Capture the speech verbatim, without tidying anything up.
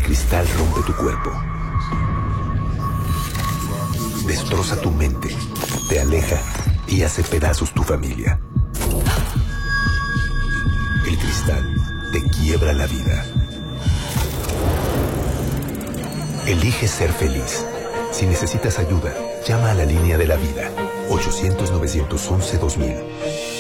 cristal rompe tu cuerpo. Destroza tu mente, te aleja y hace pedazos tu familia. El cristal te quiebra la vida. Elige ser feliz. Si necesitas ayuda, llama a la línea de la vida. ochocientos, novecientos once, dos mil.